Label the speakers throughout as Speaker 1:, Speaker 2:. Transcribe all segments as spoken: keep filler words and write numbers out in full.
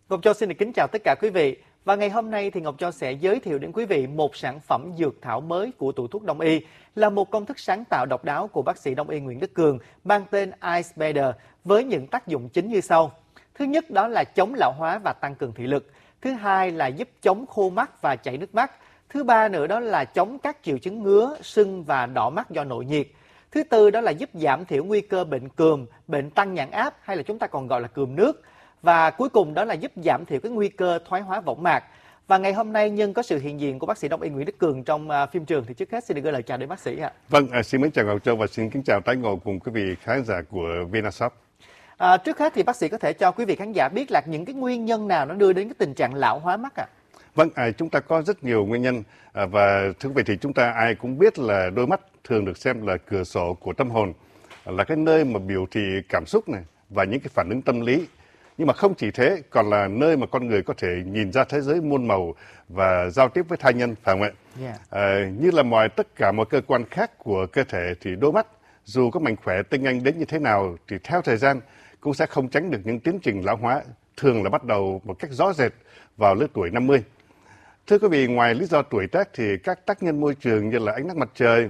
Speaker 1: Ngọc Châu xin được kính chào tất cả quý vị. Và ngày hôm nay thì Ngọc Châu sẽ giới thiệu đến quý vị một sản phẩm dược thảo mới của tủ thuốc Đông y, là một công thức sáng tạo độc đáo của bác sĩ Đông y Nguyễn Đức Cường mang tên Ice Better với những tác dụng chính như sau. Thứ nhất đó là chống lão hóa và tăng cường thị lực. Thứ hai là giúp chống khô mắt và chảy nước mắt. Thứ ba nữa đó là chống các triệu chứng ngứa, sưng và đỏ mắt do nội nhiệt. Thứ tư đó là giúp giảm thiểu nguy cơ bệnh cườm, bệnh tăng nhãn áp hay là chúng ta còn gọi là cườm nước. Và cuối cùng đó là giúp giảm thiểu cái nguy cơ thoái hóa võng mạc. Và ngày hôm nay nhân có sự hiện diện của bác sĩ Đông y Nguyễn Đức Cường trong uh, phim trường thì trước hết xin được gửi lời chào đến bác sĩ ạ.
Speaker 2: Vâng, à, xin mến chào Ngọc Châu và xin kính chào tái ngộ cùng quý vị khán giả của Vinashop.
Speaker 1: À, trước hết thì bác sĩ có thể cho quý vị khán giả biết là những cái nguyên nhân nào nó đưa đến cái tình trạng lão hóa mắt ạ? À?
Speaker 2: Vâng, à, chúng ta có rất nhiều nguyên nhân à, và thưa quý vị thì chúng ta ai cũng biết là đôi mắt thường được xem là cửa sổ của tâm hồn, là cái nơi mà biểu thị cảm xúc này và những cái phản ứng tâm lý. Nhưng mà không chỉ thế, còn là nơi mà con người có thể nhìn ra thế giới muôn màu và giao tiếp với tha nhân, phải không ạ? Yeah. À, như là mọi tất cả mọi cơ quan khác của cơ thể thì đôi mắt dù có mạnh khỏe tinh anh đến như thế nào thì theo thời gian cũng sẽ không tránh được những tiến trình lão hóa, thường là bắt đầu một cách rõ rệt vào lứa tuổi năm mươi. Thưa quý vị, ngoài lý do tuổi tác thì các tác nhân môi trường như là ánh nắng mặt trời,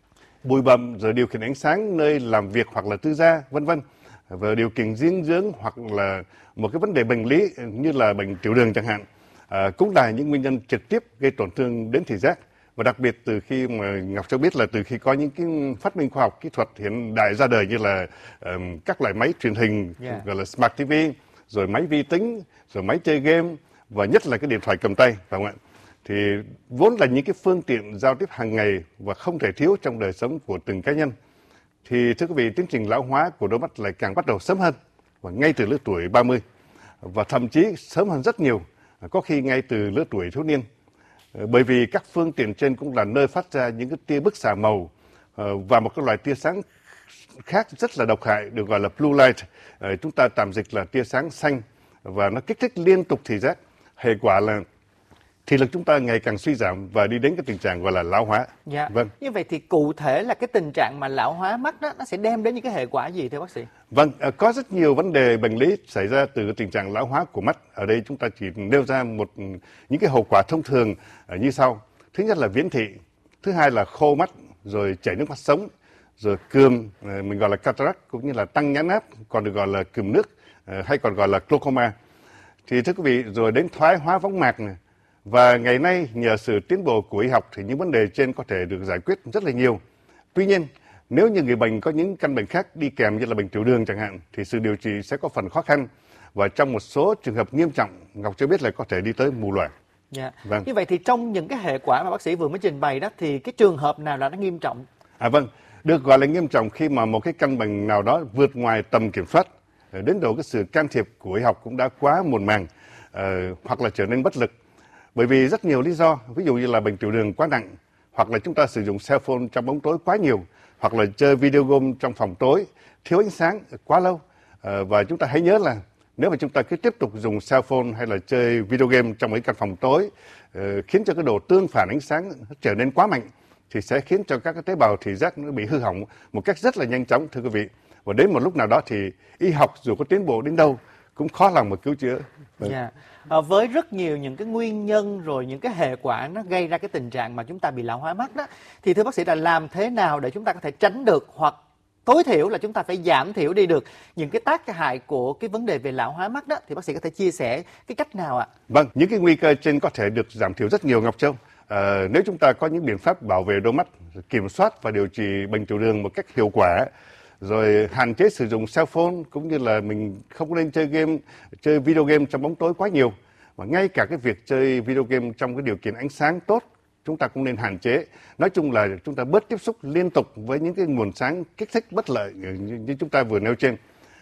Speaker 2: bụi bặm, rồi điều khiển ánh sáng nơi làm việc hoặc là tư gia, vân vân, và điều kiện dinh dưỡng hoặc là một cái vấn đề bệnh lý như là bệnh tiểu đường chẳng hạn, à, cũng là những nguyên nhân trực tiếp gây tổn thương đến thị giác. Và đặc biệt từ khi mà Ngọc Châu biết là từ khi có những cái phát minh khoa học kỹ thuật hiện đại ra đời như là um, các loại máy truyền hình, yeah. gọi là Smart ti vi, rồi máy vi tính, rồi máy chơi game và nhất là cái điện thoại cầm tay, phải không ạ? Thì vốn là những cái phương tiện giao tiếp hàng ngày và không thể thiếu trong đời sống của từng cá nhân. Thì thưa quý vị, tiến trình lão hóa của đôi mắt lại càng bắt đầu sớm hơn và ngay từ lứa tuổi ba mươi và thậm chí sớm hơn rất nhiều, có khi ngay từ lứa tuổi thiếu niên. Bởi vì các phương tiện trên cũng là nơi phát ra những cái tia bức xạ màu và một cái loại tia sáng khác rất là độc hại được gọi là blue light. Chúng ta tạm dịch là tia sáng xanh và nó kích thích liên tục thị giác. Hệ quả là thị lực chúng ta ngày càng suy giảm và đi đến cái tình trạng gọi là lão hóa.
Speaker 1: Dạ. Vâng. Như vậy thì cụ thể là cái tình trạng mà lão hóa mắt đó nó sẽ đem đến những cái hệ quả gì thưa bác sĩ?
Speaker 2: Vâng, có rất nhiều vấn đề bệnh lý xảy ra từ cái tình trạng lão hóa của mắt. Ở đây chúng ta chỉ nêu ra một những cái hậu quả thông thường như sau. Thứ nhất là viễn thị, thứ hai là khô mắt, rồi chảy nước mắt sống, rồi cườm, mình gọi là cataract, cũng như là tăng nhãn áp, còn được gọi là cườm nước hay còn gọi là glaucoma. Thì thưa quý vị, rồi đến thoái hóa võng mạc này. Và ngày nay nhờ sự tiến bộ của y học thì những vấn đề trên có thể được giải quyết rất là nhiều. Tuy nhiên, nếu như người bệnh có những căn bệnh khác đi kèm như là bệnh tiểu đường chẳng hạn thì sự điều trị sẽ có phần khó khăn và trong một số trường hợp nghiêm trọng, Ngọc cho biết là có thể đi tới mù loà.
Speaker 1: Dạ. Vâng. Như vậy thì trong những cái hệ quả mà bác sĩ vừa mới trình bày đó thì cái trường hợp nào là nó nghiêm trọng?
Speaker 2: À vâng, được gọi là nghiêm trọng khi mà một cái căn bệnh nào đó vượt ngoài tầm kiểm soát, đến độ cái sự can thiệp của y học cũng đã quá muộn màng, uh, hoặc là trở nên bất lực. Bởi vì rất nhiều lý do, ví dụ như là bệnh tiểu đường quá nặng, hoặc là chúng ta sử dụng cell phone trong bóng tối quá nhiều, hoặc là chơi video game trong phòng tối, thiếu ánh sáng quá lâu. À, và chúng ta hãy nhớ là nếu mà chúng ta cứ tiếp tục dùng cell phone hay là chơi video game trong mấy căn phòng tối, uh, khiến cho cái độ tương phản ánh sáng trở nên quá mạnh, thì sẽ khiến cho các cái tế bào thị giác nó bị hư hỏng một cách rất là nhanh chóng, thưa quý vị. Và đến một lúc nào đó thì y học dù có tiến bộ đến đâu cũng khó lòng mà cứu chữa.
Speaker 1: Yeah. À, với rất nhiều những cái nguyên nhân rồi những cái hệ quả nó gây ra cái tình trạng mà chúng ta bị lão hóa mắt đó, thì thưa bác sĩ là làm thế nào để chúng ta có thể tránh được hoặc tối thiểu là chúng ta phải giảm thiểu đi được những cái tác hại của cái vấn đề về lão hóa mắt đó, thì bác sĩ có thể chia sẻ cái cách nào ạ?
Speaker 2: Vâng, những cái nguy cơ trên có thể được giảm thiểu rất nhiều, Ngọc Châu. À, nếu chúng ta có những biện pháp bảo vệ đôi mắt, kiểm soát và điều trị bệnh tiểu đường một cách hiệu quả, rồi hạn chế sử dụng cell phone cũng như là mình không nên chơi game, chơi video game trong bóng tối quá nhiều. Và ngay cả cái việc chơi video game trong cái điều kiện ánh sáng tốt, chúng ta cũng nên hạn chế. Nói chung là chúng ta bớt tiếp xúc liên tục với những cái nguồn sáng kích thích bất lợi như, như chúng ta vừa nêu trên.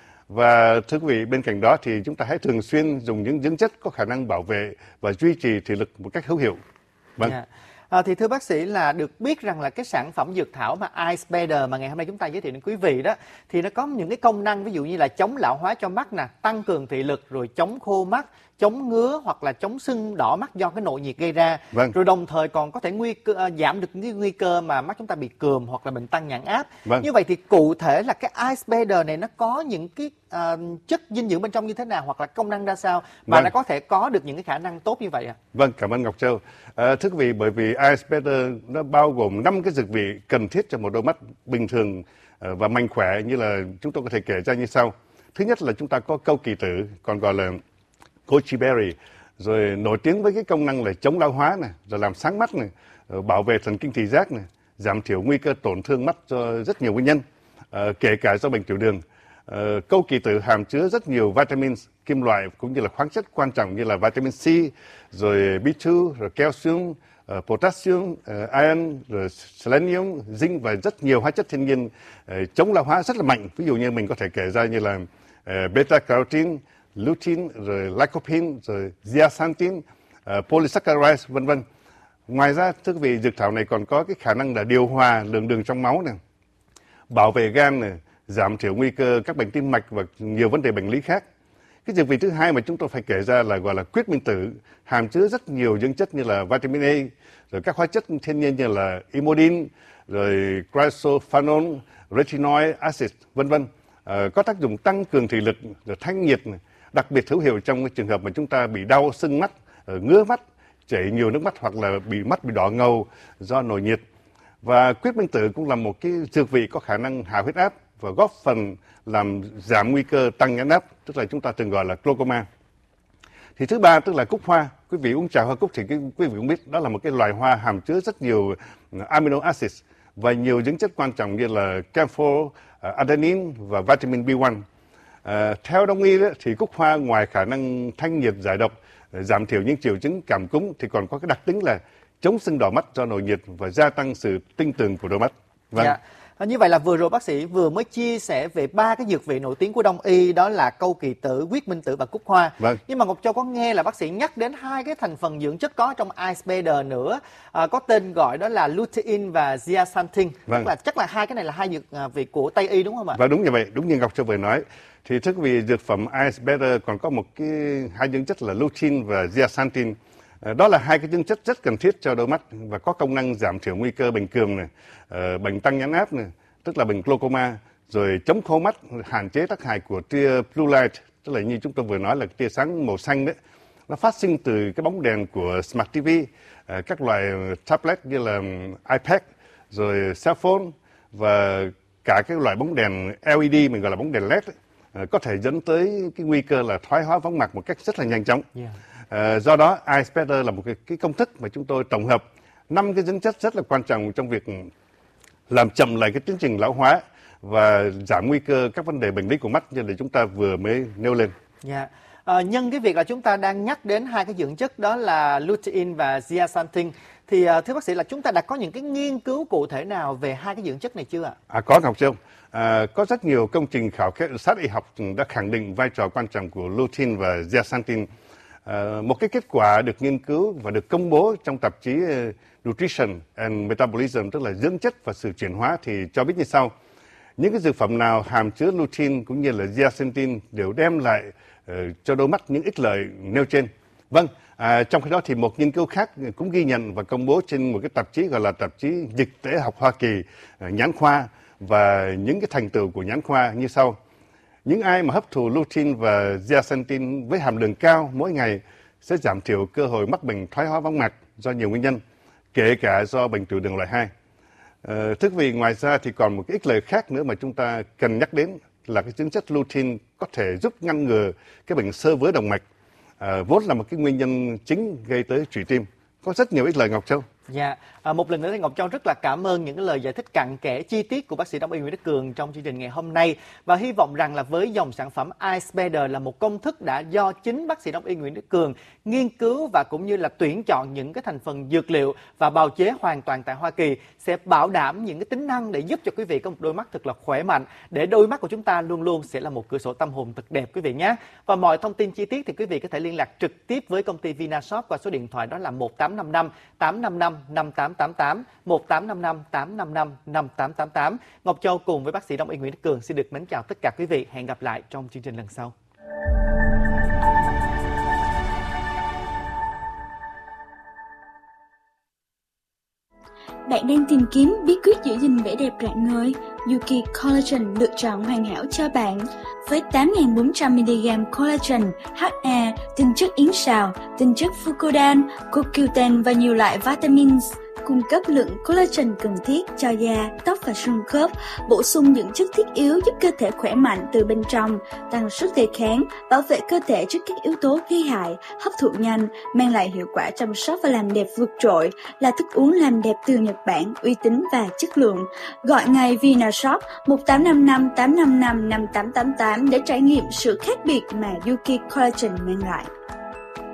Speaker 2: Và thưa quý vị, bên cạnh đó thì chúng ta hãy thường xuyên dùng những dưỡng chất có khả năng bảo vệ và duy trì thị lực một cách hữu hiệu. Vâng.
Speaker 1: Yeah. À, thì thưa bác sĩ là được biết rằng là cái sản phẩm dược thảo mà Ice Better mà ngày hôm nay chúng ta giới thiệu đến quý vị đó thì nó có những cái công năng ví dụ như là chống lão hóa cho mắt nè, tăng cường thị lực, rồi chống khô mắt, chống ngứa hoặc là chống sưng đỏ mắt do cái nội nhiệt gây ra.
Speaker 2: Vâng.
Speaker 1: Rồi đồng thời còn có thể nguy cơ, uh, giảm được cái nguy cơ mà mắt chúng ta bị cườm hoặc là bệnh tăng nhãn áp.
Speaker 2: Vâng.
Speaker 1: Như vậy thì cụ thể là cái Ice Better này nó có những cái uh, chất dinh dưỡng bên trong như thế nào hoặc là công năng ra sao mà
Speaker 2: Vâng.
Speaker 1: nó có thể có được những cái khả năng tốt như vậy ạ? À?
Speaker 2: Vâng, cảm ơn Ngọc Châu. À, thưa quý vị, bởi vì Ice Better nó bao gồm năm cái dược vị cần thiết cho một đôi mắt bình thường và mạnh khỏe, như là chúng tôi có thể kể ra như sau. Thứ nhất là chúng ta có câu kỳ tử, còn gọi là goji berry, rồi nổi tiếng với cái công năng là chống lão hóa này, rồi làm sáng mắt này, bảo vệ thần kinh thị giác này, giảm thiểu nguy cơ tổn thương mắt do rất nhiều nguyên nhân, à, kể cả do bệnh tiểu đường. À, câu kỳ tử hàm chứa rất nhiều vitamins, kim loại cũng như là khoáng chất quan trọng như là vitamin C, rồi B hai, rồi calcium, uh, potassium, uh, iron, rồi selenium, zinc và rất nhiều hóa chất thiên nhiên uh, chống lão hóa rất là mạnh. Ví dụ như mình có thể kể ra như là uh, beta carotene, lutein, rồi lycopene, rồi zeaxanthin, uh, polysaccharides, vân vân. Ngoài ra, thưa quý vị, dược thảo này còn có cái khả năng là điều hòa lượng đường trong máu này, bảo vệ gan này, giảm thiểu nguy cơ các bệnh tim mạch và nhiều vấn đề bệnh lý khác. Cái dược vị thứ hai mà chúng tôi phải kể ra là gọi là quyết minh tử, hàm chứa rất nhiều dưỡng chất như là vitamin A, rồi các hóa chất thiên nhiên như là imodin, rồi cryophanol, retinoic acid, vân vân, à, có tác dụng tăng cường thị lực, rồi thanh nhiệt, đặc biệt hữu hiệu trong cái trường hợp mà chúng ta bị đau sưng mắt, ngứa mắt, chảy nhiều nước mắt hoặc là bị mắt bị đỏ ngầu do nổi nhiệt. Và quyết minh tử cũng là một cái dược vị có khả năng hạ huyết áp và góp phần làm giảm nguy cơ tăng nhãn áp, tức là chúng ta thường gọi là glaucoma. Thì thứ ba tức là cúc hoa. Quý vị uống trà hoa cúc thì quý vị cũng biết đó là một cái loài hoa hàm chứa rất nhiều amino acids và nhiều dưỡng chất quan trọng như là camphor, adenine và vitamin B một. À, theo đông y đó, thì cúc hoa ngoài khả năng thanh nhiệt giải độc, giảm thiểu những triệu chứng cảm cúm thì còn có cái đặc tính là chống sưng đỏ mắt do nổi nhiệt và gia tăng sự tinh tường của đôi mắt. Vâng.
Speaker 1: Dạ. Như vậy là vừa rồi bác sĩ vừa mới chia sẻ về ba cái dược vị nổi tiếng của Đông y, đó là câu kỳ tử, quyết minh tử và cúc hoa.
Speaker 2: Vâng.
Speaker 1: Nhưng mà Ngọc Châu có nghe là bác sĩ nhắc đến hai cái thành phần dưỡng chất có trong Ice Better nữa, à, có tên gọi đó là lutein và zeaxanthin.
Speaker 2: Vâng.
Speaker 1: Tức là chắc là hai cái này là hai dược vị của Tây y đúng không ạ?
Speaker 2: Và đúng như vậy, đúng như Ngọc Châu vừa nói. Thì thưa quý vị, dược phẩm Ice Better còn có một cái hai dưỡng chất là lutein và zeaxanthin. Đó là hai cái dưỡng chất rất cần thiết cho đôi mắt và có công năng giảm thiểu nguy cơ bệnh cườm này, bệnh tăng nhãn áp này, tức là bệnh glaucoma, rồi chống khô mắt, hạn chế tác hại của tia blue light, tức là như chúng tôi vừa nói là tia sáng màu xanh đấy. Nó phát sinh từ cái bóng đèn của Smart ti vi, các loại tablet như là iPad, rồi cell phone và cả cái loại bóng đèn lờ e đê mình gọi là bóng đèn led ấy, có thể dẫn tới cái nguy cơ là thoái hóa võng mạc một cách rất là nhanh chóng. Yeah. À, do đó Ice Better là một cái, cái công thức mà chúng tôi tổng hợp năm cái dưỡng chất rất là quan trọng trong việc làm chậm lại cái tiến trình lão hóa và giảm nguy cơ các vấn đề bệnh lý của mắt như là chúng ta vừa mới nêu lên.
Speaker 1: Dạ. À, nhân cái việc là chúng ta đang nhắc đến hai cái dưỡng chất đó là lutein và zeaxanthin thì uh, thưa bác sĩ là chúng ta đã có những cái nghiên cứu cụ thể nào về hai cái dưỡng chất này chưa ạ?
Speaker 2: À, có Ngọc Châu. À, có rất nhiều công trình khảo sát y học đã khẳng định vai trò quan trọng của lutein và zeaxanthin. À, một cái kết quả được nghiên cứu và được công bố trong tạp chí Nutrition and Metabolism, tức là dưỡng chất và sự chuyển hóa, thì cho biết như sau. Những cái dược phẩm nào hàm chứa lutein cũng như là zeaxanthin đều đem lại uh, cho đôi mắt những ích lợi nêu trên. Vâng, à, trong khi đó thì một nghiên cứu khác cũng ghi nhận và công bố trên một cái tạp chí gọi là tạp chí Dịch tễ học Hoa Kỳ, uh, nhãn khoa, và những cái thành tựu của nhãn khoa như sau. Những ai mà hấp thụ lutein và zeaxanthin với hàm lượng cao mỗi ngày sẽ giảm thiểu cơ hội mắc bệnh thoái hóa võng mạc do nhiều nguyên nhân, kể cả do bệnh tiểu đường loại hai. À, thưa quý vị, ngoài ra thì còn một cái ích lợi khác nữa mà chúng ta cần nhắc đến là cái dưỡng chất lutein có thể giúp ngăn ngừa cái bệnh xơ vữa động mạch, à, vốn là một cái nguyên nhân chính gây tới trụy tim. Có rất nhiều ích lợi, Ngọc Châu.
Speaker 1: Dạ, à, một lần nữa thì Ngọc Châu rất là cảm ơn những cái lời giải thích cặn kẽ chi tiết của bác sĩ Đông y Nguyễn Đức Cường trong chương trình ngày hôm nay, và hy vọng rằng là với dòng sản phẩm Ice Better là một công thức đã do chính bác sĩ Đông y Nguyễn Đức Cường nghiên cứu và cũng như là tuyển chọn những cái thành phần dược liệu và bào chế hoàn toàn tại Hoa Kỳ sẽ bảo đảm những cái tính năng để giúp cho quý vị có một đôi mắt thật là khỏe mạnh, để đôi mắt của chúng ta luôn luôn sẽ là một cửa sổ tâm hồn thật đẹp quý vị nhé. Và mọi thông tin chi tiết thì quý vị có thể liên lạc trực tiếp với công ty Vinashop qua số điện thoại đó là một tám năm năm tám năm năm năm tám tám tám, một tám năm năm tám năm năm năm tám tám tám. Ngọc Châu cùng với bác sĩ Đông y Nguyễn Đức Cường xin được mến chào tất cả quý vị. Hẹn gặp lại trong chương trình lần sau.
Speaker 3: Bạn đang tìm kiếm bí quyết giữ gìn vẻ đẹp rạng ngời? Yuki Collagen lựa chọn hoàn hảo cho bạn. Với tám nghìn bốn trăm mi-li-gam collagen, hát a, tinh chất yến sào, tinh chất fucodan, co quy tên và nhiều loại vitamins, cung cấp lượng collagen cần thiết cho da, tóc và xương khớp, bổ sung những chất thiết yếu giúp cơ thể khỏe mạnh từ bên trong, tăng sức đề kháng, bảo vệ cơ thể trước các yếu tố gây hại, hấp thụ nhanh, mang lại hiệu quả chăm sóc và làm đẹp vượt trội, là thức uống làm đẹp từ Nhật Bản, uy tín và chất lượng. Gọi ngay Vinashop một tám năm năm tám năm năm năm tám tám tám để trải nghiệm sự khác biệt mà Yuki Collagen mang lại.